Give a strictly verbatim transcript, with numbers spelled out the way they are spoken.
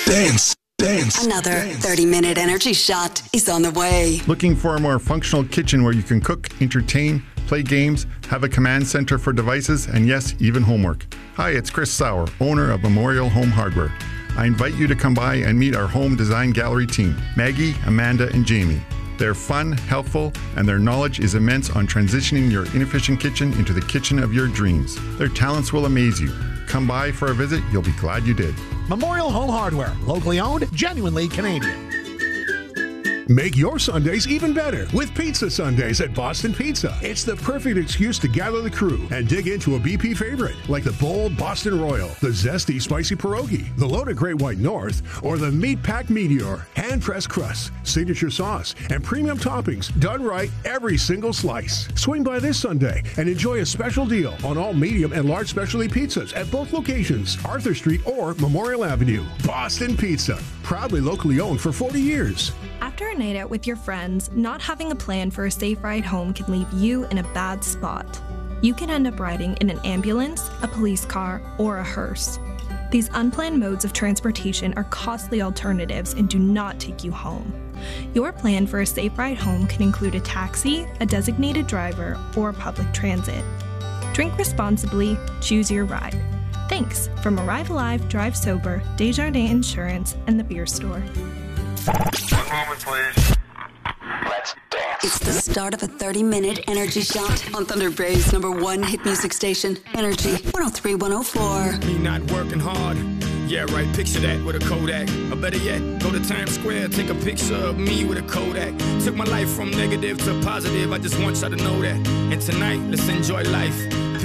dance, dance. Another thirty-minute energy shot is on the way. Looking for a more functional kitchen where you can cook, entertain, play games, have a command center for devices, and yes, even homework. Hi, it's Chris Sauer, owner of Memorial Home Hardware. I invite you to come by and meet our home design gallery team, Maggie, Amanda, and Jamie. They're fun, helpful, and their knowledge is immense on transitioning your inefficient kitchen into the kitchen of your dreams. Their talents will amaze you. Come by for a visit. You'll be glad you did. Memorial Home Hardware, locally owned, genuinely Canadian. Make your Sundays even better with Pizza Sundays at Boston Pizza. It's the perfect excuse to gather the crew and dig into a B P favorite like the bold Boston Royal, the zesty spicy pierogi, the loaded Great White North, or the meat-packed Meteor. Hand-pressed crust, signature sauce, and premium toppings done right every single slice. Swing by this Sunday and enjoy a special deal on all medium and large specialty pizzas at both locations, Arthur Street or Memorial Avenue. Boston Pizza, proudly locally owned for forty years. After a night out with your friends, not having a plan for a safe ride home can leave you in a bad spot. You can end up riding in an ambulance, a police car, or a hearse. These unplanned modes of transportation are costly alternatives and do not take you home. Your plan for a safe ride home can include a taxi, a designated driver, or public transit. Drink responsibly, choose your ride. Thanks from Arrive Alive, Drive Sober, Desjardins Insurance, and the Beer Store. One moment, please. Let's dance. It's the start of a thirty-minute energy shot on Thunder Bay's number one hit music station, Energy one oh three point one oh four. Me not working hard. Yeah, right, picture that with a Kodak. Or better yet, go to Times Square, take a picture of me with a Kodak. Took my life from negative to positive, I just want y'all to know that. And tonight, let's enjoy life.